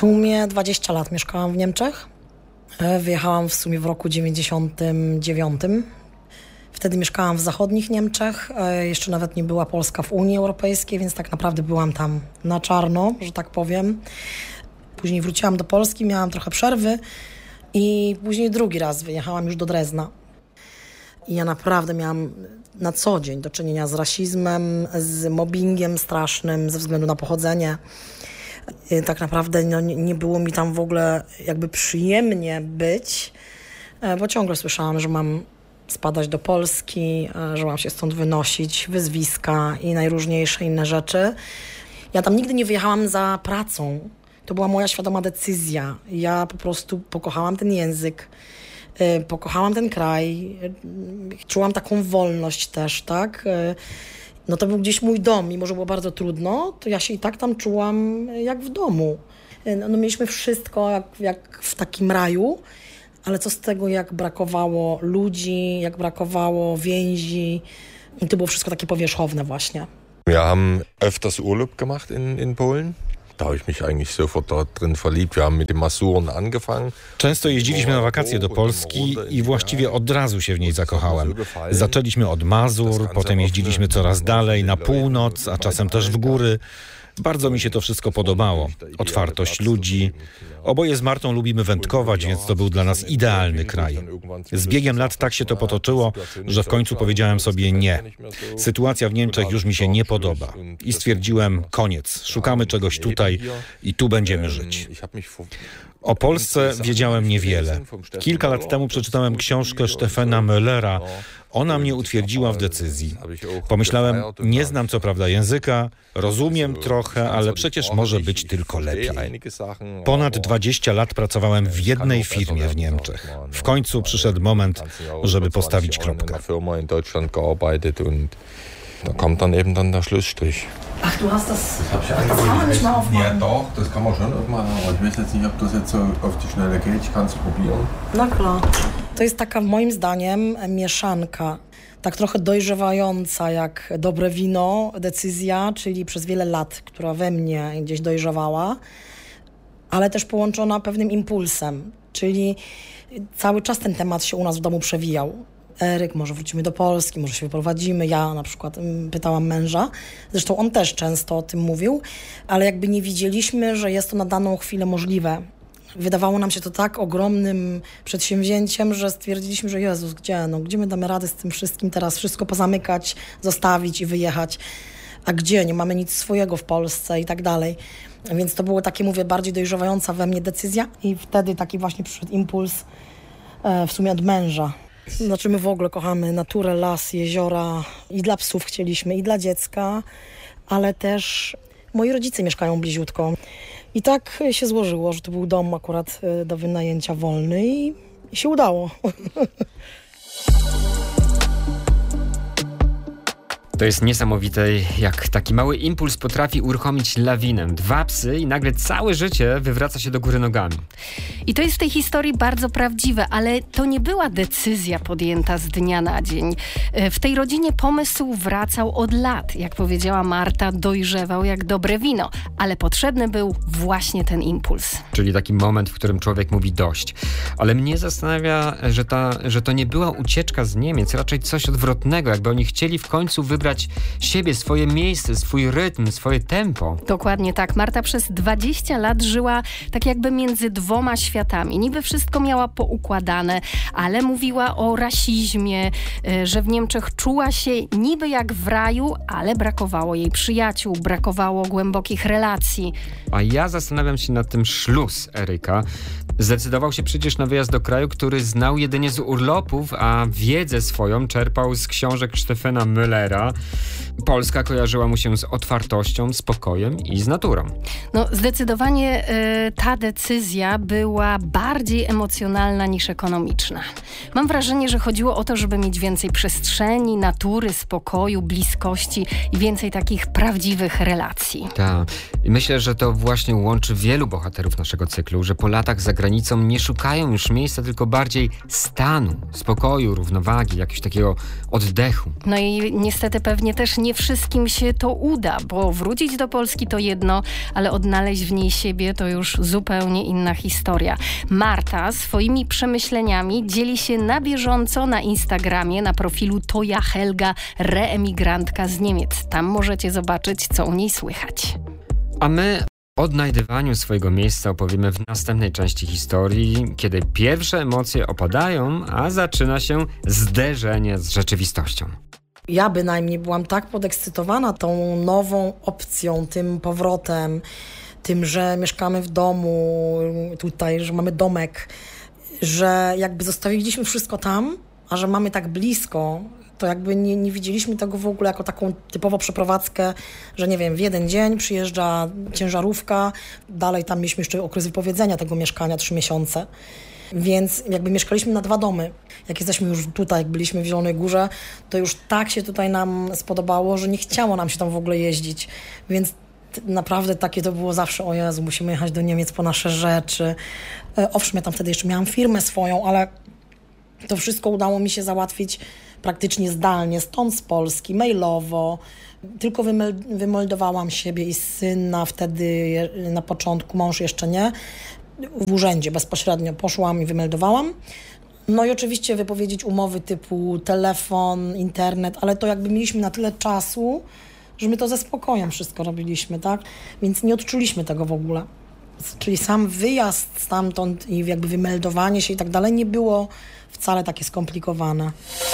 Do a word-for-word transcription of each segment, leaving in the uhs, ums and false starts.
sumie dwadzieścia lat mieszkałam w Niemczech. Wyjechałam w sumie w roku dziewięćdziesiątym dziewiątym. Wtedy mieszkałam w zachodnich Niemczech. Jeszcze nawet nie była Polska w Unii Europejskiej, więc tak naprawdę byłam tam na czarno, że tak powiem. Później wróciłam do Polski, miałam trochę przerwy i później drugi raz wyjechałam już do Drezna. I ja naprawdę miałam na co dzień do czynienia z rasizmem, z mobbingiem strasznym ze względu na pochodzenie. I tak naprawdę no, nie było mi tam w ogóle jakby przyjemnie być, bo ciągle słyszałam, że mam spadać do Polski, że mam się stąd wynosić, wyzwiska i najróżniejsze inne rzeczy. Ja tam nigdy nie wyjechałam za pracą. To była moja świadoma decyzja. Ja po prostu pokochałam ten język, pokochałam ten kraj, czułam taką wolność też, tak? No to był gdzieś mój dom, mimo że było bardzo trudno, to ja się i tak tam czułam jak w domu. No, no mieliśmy wszystko jak, jak w takim raju, ale co z tego, jak brakowało ludzi, jak brakowało więzi i to było wszystko takie powierzchowne właśnie. Wir haben öfters Urlaub gemacht in, in Polen. Da habe ich mich eigentlich sofort dort drin verliebt. Wir haben mit den Masuren angefangen. Często jeździliśmy na wakacje do Polski i właściwie od razu się w niej zakochałem. Zaczęliśmy od Mazur, potem jeździliśmy coraz dalej, na północ, a czasem też w góry. Bardzo mi się to wszystko podobało. Otwartość ludzi. Oboje z Martą lubimy wędkować, więc to był dla nas idealny kraj. Z biegiem lat tak się to potoczyło, że w końcu powiedziałem sobie nie. Sytuacja w Niemczech już mi się nie podoba. I stwierdziłem, koniec, szukamy czegoś tutaj i tu będziemy żyć. O Polsce wiedziałem niewiele. Kilka lat temu przeczytałem książkę Stefana Müllera. Ona mnie utwierdziła w decyzji. Pomyślałem, nie znam co prawda języka, rozumiem trochę, ale przecież może być tylko lepiej. Ponad dwadzieścia lat pracowałem w jednej firmie w Niemczech. W końcu przyszedł moment, żeby postawić kropkę. Da kommt dann eben dann der Schlussstrich. Ach, du hast das, das, hab ich das kann man nicht mal aufmachen. Ja doch, das kann man schon aufmachen, aber ich weiß jetzt nicht, ob das jetzt so auf die Schnelle geht. Ich kann es probieren. No klar. To jest taka moim zdaniem mieszanka, tak trochę dojrzewająca jak dobre wino, decyzja, czyli przez wiele lat, która we mnie gdzieś dojrzewała, ale też połączona pewnym impulsem, czyli cały czas ten temat się u nas w domu przewijał. Eryk, może wrócimy do Polski, może się wyprowadzimy. Ja na przykład pytałam męża, zresztą on też często o tym mówił, ale jakby nie widzieliśmy, że jest to na daną chwilę możliwe. Wydawało nam się to tak ogromnym przedsięwzięciem, że stwierdziliśmy, że Jezus, gdzie, no, gdzie my damy radę z tym wszystkim teraz, wszystko pozamykać, zostawić i wyjechać. A gdzie? Nie mamy nic swojego w Polsce i tak dalej. Więc to było takie, mówię, bardziej dojrzewająca we mnie decyzja i wtedy taki właśnie przyszedł impuls e, w sumie od męża. Znaczy my w ogóle kochamy naturę, las, jeziora i dla psów chcieliśmy, i dla dziecka, ale też moi rodzice mieszkają bliziutko. I tak się złożyło, że to był dom akurat do wynajęcia wolny i, i się udało. To jest niesamowite, jak taki mały impuls potrafi uruchomić lawinę. Dwa psy i nagle całe życie wywraca się do góry nogami. I to jest w tej historii bardzo prawdziwe, ale to nie była decyzja podjęta z dnia na dzień. W tej rodzinie pomysł wracał od lat. Jak powiedziała Marta, dojrzewał jak dobre wino, ale potrzebny był właśnie ten impuls. Czyli taki moment, w którym człowiek mówi dość. Ale mnie zastanawia, że, ta, że to nie była ucieczka z Niemiec, raczej coś odwrotnego, jakby oni chcieli w końcu wybrać siebie, swoje miejsce, swój rytm, swoje tempo. Dokładnie tak. Marta przez dwadzieścia lat żyła tak jakby między dwoma światami. Niby wszystko miała poukładane, ale mówiła o rasizmie, że w Niemczech czuła się niby jak w raju, ale brakowało jej przyjaciół, brakowało głębokich relacji. A ja zastanawiam się nad tym szluz Eryka. Zdecydował się przecież na wyjazd do kraju, który znał jedynie z urlopów, a wiedzę swoją czerpał z książek Stefana Müllera. Polska kojarzyła mu się z otwartością, spokojem i z naturą. No zdecydowanie y, ta decyzja była bardziej emocjonalna niż ekonomiczna. Mam wrażenie, że chodziło o to, żeby mieć więcej przestrzeni, natury, spokoju, bliskości i więcej takich prawdziwych relacji. Tak. I myślę, że to właśnie łączy wielu bohaterów naszego cyklu, że po latach zagranicznych granicą nie szukają już miejsca, tylko bardziej stanu, spokoju, równowagi, jakiegoś takiego oddechu. No i niestety pewnie też nie wszystkim się to uda, bo wrócić do Polski to jedno, ale odnaleźć w niej siebie to już zupełnie inna historia. Marta swoimi przemyśleniami dzieli się na bieżąco na Instagramie, na profilu Toja Helga, reemigrantka z Niemiec. Tam możecie zobaczyć, co u niej słychać. A my o odnajdywaniu swojego miejsca opowiemy w następnej części historii, kiedy pierwsze emocje opadają, a zaczyna się zderzenie z rzeczywistością. Ja bynajmniej byłam tak podekscytowana tą nową opcją, tym powrotem, tym, że mieszkamy w domu tutaj, że mamy domek, że jakby zostawiliśmy wszystko tam, a że mamy tak blisko, to jakby nie, nie widzieliśmy tego w ogóle jako taką typowo przeprowadzkę, że nie wiem, w jeden dzień przyjeżdża ciężarówka, dalej tam mieliśmy jeszcze okres wypowiedzenia tego mieszkania, trzy miesiące. Więc jakby mieszkaliśmy na dwa domy. Jak jesteśmy już tutaj, jak byliśmy w Zielonej Górze, to już tak się tutaj nam spodobało, że nie chciało nam się tam w ogóle jeździć. Więc naprawdę takie to było zawsze, o Jezu, musimy jechać do Niemiec po nasze rzeczy. Owszem, ja tam wtedy jeszcze miałam firmę swoją, ale to wszystko udało mi się załatwić praktycznie zdalnie, stąd z Polski, mailowo. Tylko wymel- wymeldowałam siebie i syna wtedy na początku, mąż jeszcze nie. W urzędzie bezpośrednio poszłam i wymeldowałam. No i oczywiście wypowiedzieć umowy typu telefon, internet, ale to jakby mieliśmy na tyle czasu, że my to ze spokojem wszystko robiliśmy, tak? Więc nie odczuliśmy tego w ogóle. Czyli sam wyjazd stamtąd i jakby wymeldowanie się i tak dalej nie było wcale takie skomplikowane.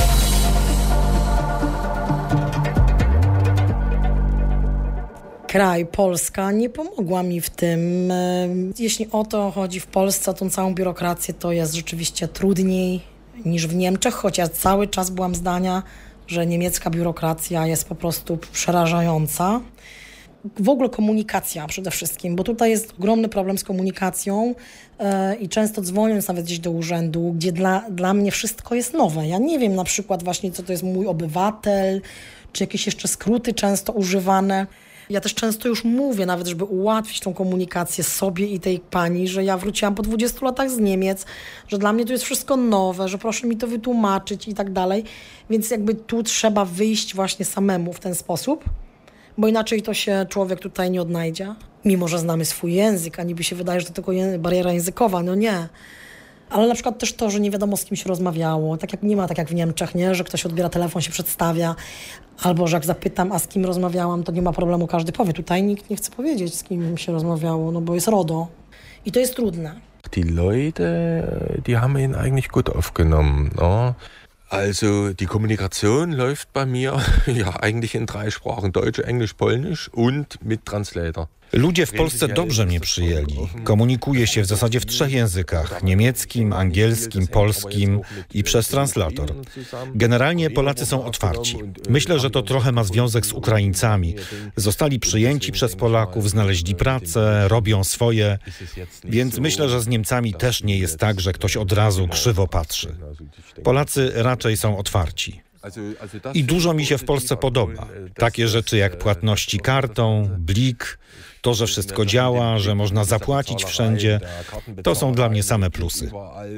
Kraj, Polska nie pomogła mi w tym. Jeśli o to chodzi w Polsce, o tą całą biurokrację, to jest rzeczywiście trudniej niż w Niemczech, chociaż cały czas byłam zdania, że niemiecka biurokracja jest po prostu przerażająca. W ogóle komunikacja przede wszystkim, bo tutaj jest ogromny problem z komunikacją yy, i często dzwoniąc nawet gdzieś do urzędu, gdzie dla, dla mnie wszystko jest nowe. Ja nie wiem na przykład właśnie, co to jest mój obywatel, czy jakieś jeszcze skróty często używane. Ja też często już mówię, nawet żeby ułatwić tą komunikację sobie i tej pani, że ja wróciłam po dwudziestu latach z Niemiec, że dla mnie to jest wszystko nowe, że proszę mi to wytłumaczyć i tak dalej. Więc jakby tu trzeba wyjść właśnie samemu w ten sposób, bo inaczej to się człowiek tutaj nie odnajdzie. Mimo że znamy swój język, a niby się wydaje, że to tylko bariera językowa, no nie. Ale na przykład też to, że nie wiadomo z kim się rozmawiało. Tak jak nie ma, tak jak w Niemczech, nie? Że ktoś odbiera telefon, się przedstawia. Albo że jak zapytam, a z kim rozmawiałam, to nie ma problemu, każdy powie. Tutaj nikt nie chce powiedzieć, z kim się rozmawiało, no bo jest RODO. I to jest trudne. Die Leute, die haben ihn eigentlich gut aufgenommen, no? Also die Kommunikation läuft bei mir ja eigentlich in drei Sprachen, Deutsch, Englisch, Polnisch und mit Translator. Ludzie w Polsce dobrze mnie przyjęli. Komunikuję się w zasadzie w trzech językach: niemieckim, angielskim, polskim i przez translator. Generalnie Polacy są otwarci. Myślę, że to trochę ma związek z Ukraińcami. Zostali przyjęci przez Polaków, znaleźli pracę, robią swoje. Więc myślę, że z Niemcami też nie jest tak, że ktoś od razu krzywo patrzy. Polacy raczej są otwarci. I dużo mi się w Polsce podoba. Takie rzeczy jak płatności kartą, blik, to, że wszystko działa, że można zapłacić wszędzie, to są dla mnie same plusy.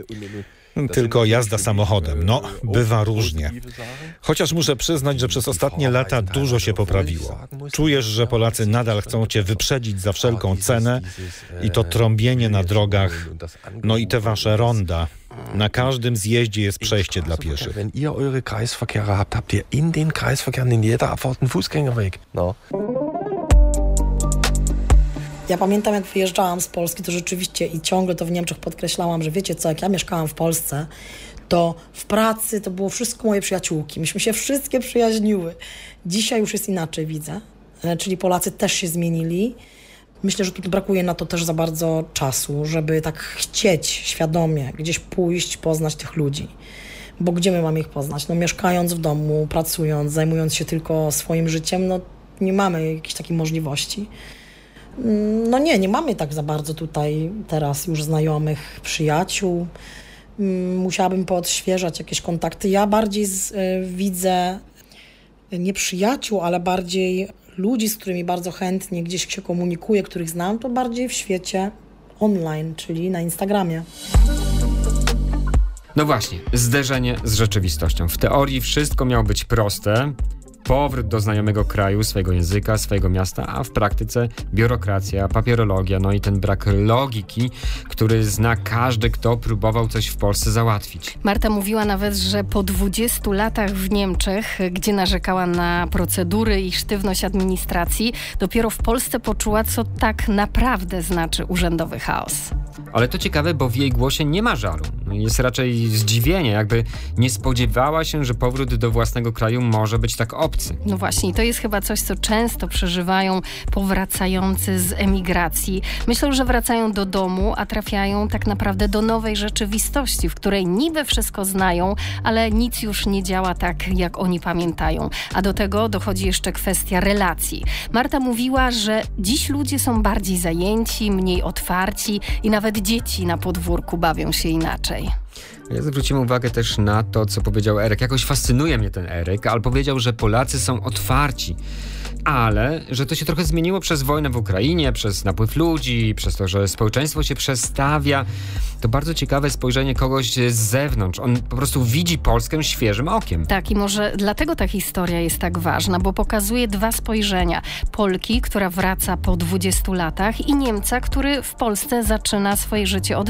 Tylko jazda samochodem, no, bywa różnie. Chociaż muszę przyznać, że przez ostatnie lata dużo się poprawiło. Czujesz, że Polacy nadal chcą cię wyprzedzić za wszelką cenę i to trąbienie na drogach, no i te wasze ronda. Na każdym zjeździe jest przejście dla pieszych. Wenn ihr eure Kreisverkehre habt, habt ihr in den Kreisverkehren in jeder Abfahrt einen Fußgängerweg. No. Ja pamiętam, jak wyjeżdżałam z Polski, to rzeczywiście i ciągle to w Niemczech podkreślałam, że wiecie co, jak ja mieszkałam w Polsce, to w pracy to było wszystko moje przyjaciółki. Myśmy się wszystkie przyjaźniły. Dzisiaj już jest inaczej, widzę. Czyli Polacy też się zmienili. Myślę, że tu brakuje na to też za bardzo czasu, żeby tak chcieć świadomie gdzieś pójść, poznać tych ludzi. Bo gdzie my mamy ich poznać? No mieszkając w domu, pracując, zajmując się tylko swoim życiem, no nie mamy jakiejś takiej możliwości. No nie, nie mamy tak za bardzo tutaj teraz już znajomych, przyjaciół. Musiałabym poodświeżać jakieś kontakty. Ja bardziej z, y, widzę nie przyjaciół, ale bardziej ludzi, z którymi bardzo chętnie gdzieś się komunikuję, których znam, to bardziej w świecie online, czyli na Instagramie. No właśnie, zderzenie z rzeczywistością. W teorii wszystko miało być proste. Powrót do znajomego kraju, swojego języka, swojego miasta, a w praktyce biurokracja, papierologia, no i ten brak logiki, który zna każdy, kto próbował coś w Polsce załatwić. Marta mówiła nawet, że po dwudziestu latach w Niemczech, gdzie narzekała na procedury i sztywność administracji, dopiero w Polsce poczuła, co tak naprawdę znaczy urzędowy chaos. Ale to ciekawe, bo w jej głosie nie ma żalu. Jest raczej zdziwienie, jakby nie spodziewała się, że powrót do własnego kraju może być tak obcy. No właśnie, to jest chyba coś, co często przeżywają powracający z emigracji. Myślą, że wracają do domu, a trafiają tak naprawdę do nowej rzeczywistości, w której niby wszystko znają, ale nic już nie działa tak, jak oni pamiętają. A do tego dochodzi jeszcze kwestia relacji. Marta mówiła, że dziś ludzie są bardziej zajęci, mniej otwarci i nawet dzieci na podwórku bawią się inaczej. Ja zwrócimy uwagę też na to, co powiedział Erek. Jakoś fascynuje mnie ten Erek, ale powiedział, że Polacy są otwarci. Ale, że to się trochę zmieniło przez wojnę w Ukrainie, przez napływ ludzi, przez to, że społeczeństwo się przestawia. To bardzo ciekawe spojrzenie kogoś z zewnątrz. On po prostu widzi Polskę świeżym okiem. Tak, i może dlatego ta historia jest tak ważna, bo pokazuje dwa spojrzenia. Polki, która wraca po dwudziestu latach, i Niemca, który w Polsce zaczyna swoje życie od